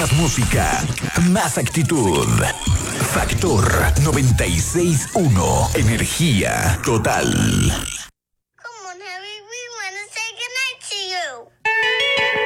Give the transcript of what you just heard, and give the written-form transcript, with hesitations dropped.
Más música, más actitud. Factor 96.1. Energía total. Come on, Harry, we want to say goodnight to you.